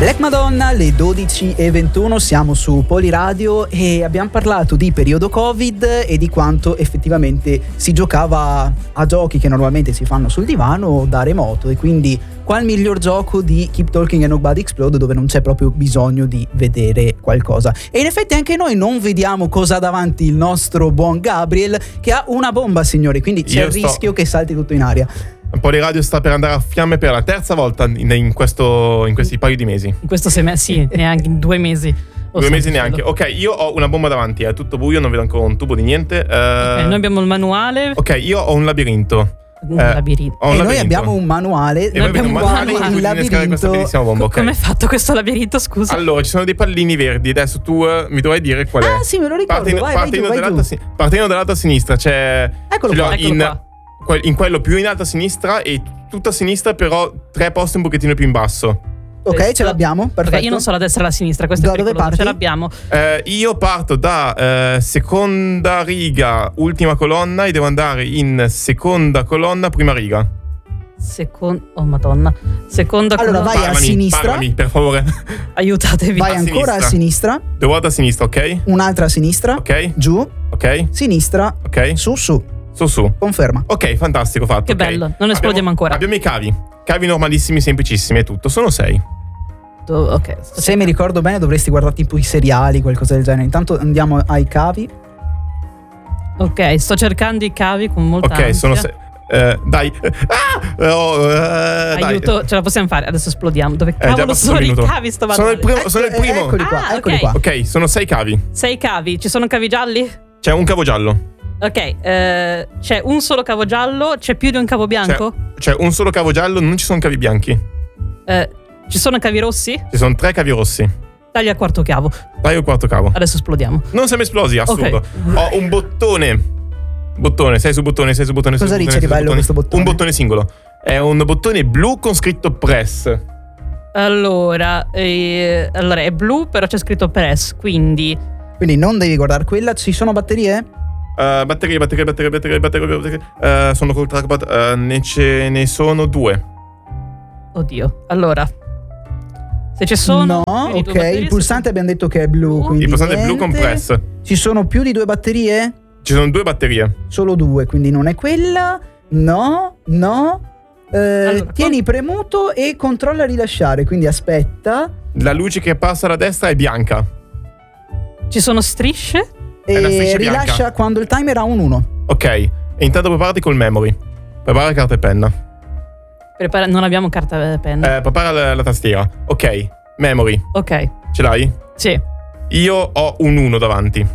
Black Madonna, le 12:21, siamo su Poliradio e abbiamo parlato di periodo Covid e di quanto effettivamente si giocava a giochi che normalmente si fanno sul divano da remoto, e quindi qual miglior gioco di Keep Talking and Nobody Explode, dove non c'è proprio bisogno di vedere qualcosa. E in effetti anche noi non vediamo cosa ha davanti il nostro buon Gabriel, che ha una bomba, signori, quindi c'è il rischio che salti tutto in aria. Poliradio sta per andare a fiamme per la terza volta in questi paio di mesi. In questo semestre, sì, neanche in 2 mesi. 2 mesi neanche. Ok, io ho una bomba davanti, è tutto buio, non vedo ancora un tubo di niente. Ok, noi abbiamo il manuale. Ok, io ho un labirinto. Noi abbiamo un manuale. E noi abbiamo un manuale in cui innescare questa bellissima bomba. Come è fatto questo labirinto, scusa? Allora, ci sono dei pallini verdi. Adesso tu mi dovrai dire qual è. Ah, sì, me lo ricordo. Partendo dall'alta sinistra c'è. Eccolo qua. In quello più in alto a sinistra e tutta a sinistra, però 3 posti un pochettino più in basso. Ok, ce l'abbiamo, perfetto. Okay, io non so la destra e la sinistra, questo è dove parti? Ce l'abbiamo. Io parto da seconda riga, ultima colonna, e devo andare in seconda colonna, prima riga. Oh madonna. Seconda colonna. Allora vai a sinistra. Parlami, per favore. Aiutatevi. Vai ancora a sinistra. Devo andare a sinistra, ok? Un'altra a sinistra. Ok. Giù. Ok. Sinistra. Ok. Su. Conferma. Ok, fantastico, fatto. Che okay. bello, non esplodiamo ancora. Abbiamo i cavi. Cavi normalissimi, semplicissimi, è tutto. Sono 6. Ok. Se mi ricordo bene dovresti guardare tipo i seriali, qualcosa del genere. Intanto andiamo ai cavi. Ok, sto cercando i cavi con molta ansia. Sono 6. Dai. Aiuto, dai. Ce la possiamo fare. Adesso esplodiamo. Dove cavolo sono i cavi? Sono il primo. Eccoli qua. Ok, sono 6 cavi. 6 cavi. Ci sono cavi gialli? C'è un cavo giallo. Ok, c'è un solo cavo giallo. C'è più di un cavo bianco? C'è un solo cavo giallo, non ci sono cavi bianchi. Ci sono cavi rossi? Ci sono 3 cavi rossi. Taglia il quarto cavo. Taglio il quarto cavo. Adesso esplodiamo. Non siamo esplosi, assurdo. Okay. Ho un bottone, sei su bottone. Cosa dice che bello questo bottone? Un bottone singolo. È un bottone blu con scritto press. Allora è blu, però c'è scritto press, quindi non devi guardare quella. Ci sono batterie? Batterie. Sono col trackpad. Ne sono 2. Oddio. Allora, se ci sono. No, ok. Il pulsante abbiamo detto che è blu. Quindi il pulsante è blu con press. Ci sono più di 2 batterie? Ci sono 2 batterie. Solo 2, quindi non è quella. No. Allora, tieni premuto e controlla a rilasciare. Quindi aspetta. La luce che passa alla destra è bianca. Ci sono strisce? E rilascia bianca quando il timer ha un 1. Ok, e intanto preparati col memory. Prepara carta e penna. Non abbiamo carta e penna. Prepara la tastiera. Ok, memory. Ok. Ce l'hai? Sì. Io ho un 1 davanti.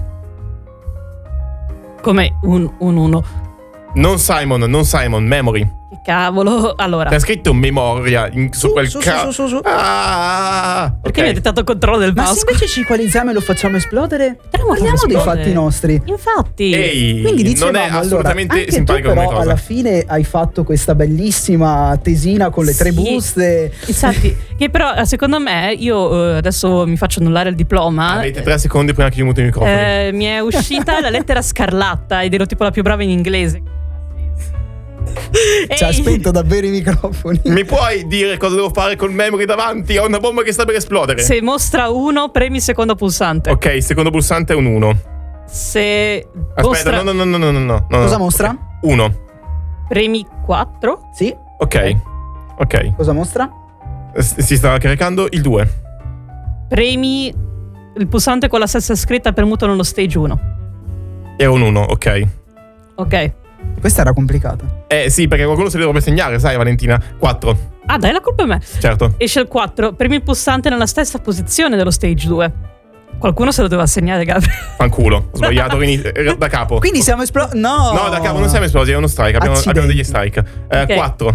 Come un 1? Non Simon, memory. Che cavolo. Allora, c'è scritto memoria su quel su. Perché mi hai dato controllo del mouse? Ma se invece ci equalizziamo e lo facciamo esplodere? Parliamo dei fatti nostri. Infatti. Ehi, quindi dicevamo, non è assolutamente allora, simpatico tu, come però cosa. Alla fine hai fatto questa bellissima tesina con le 3 buste. Infatti, che però secondo me io adesso mi faccio annullare il diploma. Avete 3 secondi prima che io muto i microfoni. Mi è uscita la lettera scarlatta ed ero tipo la più brava in inglese. Ci ha spento davvero i microfoni. Mi puoi dire cosa devo fare col memory davanti? Ho una bomba che sta per esplodere. Se mostra 1, premi il secondo pulsante. Ok, il secondo pulsante è un 1. Se aspetta, no. Cosa mostra? 1. Premi 4? Sì. Ok. Cosa mostra? Si sta caricando il 2. Premi il pulsante con la stessa scritta premuto nello stage 1. È un 1, ok. Ok. Questa era complicata. Sì, perché qualcuno se le dovrebbe segnare, sai, Valentina. 4. Ah, dai, la colpa è me. Certo. Esce il 4. Premi il pulsante nella stessa posizione dello stage 2. Qualcuno se lo doveva segnare, Gabriele. Fanculo, ho sbagliato da capo. Quindi siamo esplosi. No, da capo non siamo esplosi, è uno strike. Abbiamo degli strike. Okay. 4.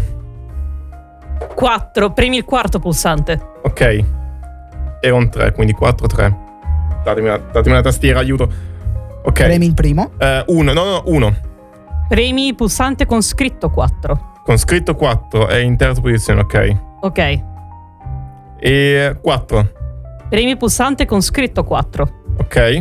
4. Premi il quarto pulsante. Ok. E un 3, quindi 4, 3. Datemi la tastiera, aiuto. Ok. Premi il primo. 1. Premi il pulsante con scritto 4. Con scritto 4 è in terza posizione, ok. Ok. E 4. Premi il pulsante con scritto 4. Ok.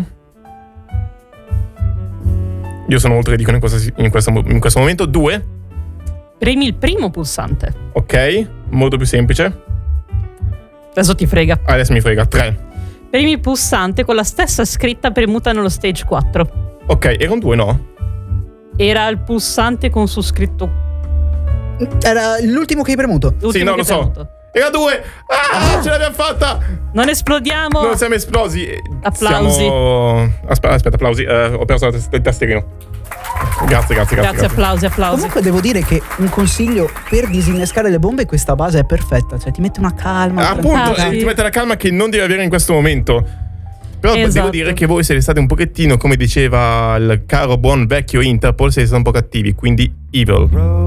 Io sono molto ridicolo in questo momento. 2. Premi il primo pulsante. Ok, molto più semplice. Adesso ti frega. Adesso mi frega. 3. Premi pulsante con la stessa scritta premuta nello stage 4. Ok, erano 2, no? Era il pulsante con su scritto. Era l'ultimo che hai premuto. l'ultimo Sì, no, che lo so. premuto. Era 2. Ce l'abbiamo fatta. Non esplodiamo. Non siamo esplosi. Applausi. Aspetta, applausi. Ho perso il tastierino. Grazie. Grazie, applausi. Comunque devo dire che un consiglio per disinnescare le bombe, questa base è perfetta, cioè ti mette una calma. Appunto, Sì. ti mette la calma che non devi avere in questo momento. Però Esatto. devo dire che voi siete stati un pochettino, come diceva il caro buon vecchio Interpol, siete stati un po' cattivi, quindi evil.